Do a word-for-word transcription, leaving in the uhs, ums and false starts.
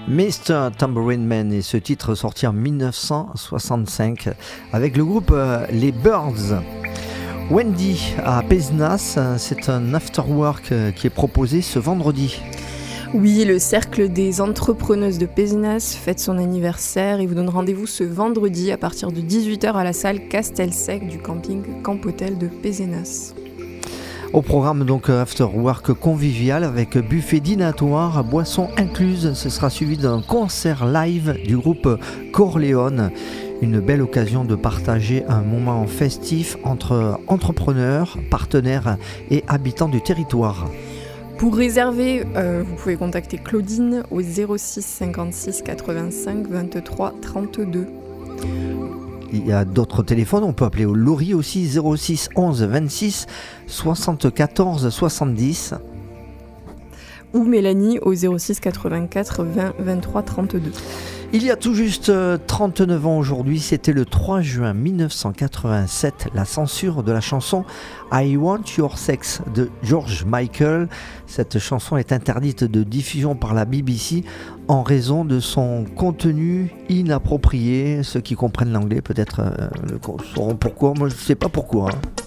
mister Tambourine Man et ce titre sorti en dix-neuf cent soixante-cinq avec le groupe euh, Les Birds. Wendy à Pézenas, c'est un afterwork qui est proposé ce vendredi. Oui, le cercle des entrepreneuses de Pézenas fête son anniversaire et vous donne rendez-vous ce vendredi à partir de dix-huit heures à la salle Castelsec du camping Camp Hôtel de Pézenas. Au programme donc afterwork convivial avec buffet dînatoire, boissons incluses. Ce sera suivi d'un concert live du groupe Corleone. Une belle occasion de partager un moment festif entre entrepreneurs, partenaires et habitants du territoire. Pour réserver, euh, vous pouvez contacter Claudine au zéro six cinquante-six quatre-vingt-cinq vingt-trois trente-deux. Il y a d'autres téléphones, on peut appeler au Laurie aussi, zéro six onze vingt-six soixante-quatorze soixante-dix. Ou Mélanie au zéro six quatre-vingt-quatre vingt vingt-trois trente-deux. Il y a tout juste trente-neuf ans aujourd'hui, c'était le trois juin dix-neuf cent quatre-vingt-sept, la censure de la chanson I Want Your Sex de George Michael. Cette chanson est interdite de diffusion par la B B C en raison de son contenu inapproprié. Ceux qui comprennent l'anglais peut-être euh, sauront pourquoi, moi je ne sais pas pourquoi. Hein.